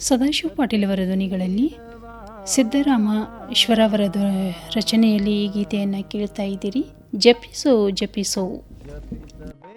ಸದಾಶಿವ ಪಾಟೀಲ್ ಅವರ ಧ್ವನಿಗಳಲ್ಲಿ ಸಿದ್ದರಾಮ ಈಶ್ವರವರ ರಚನೆಯಲ್ಲಿ ಈ ಗೀತೆಯನ್ನು ಕೇಳ್ತಾ ಇದ್ದೀರಿ. ಜಪಿಸೋ ಜಪಿಸೋ.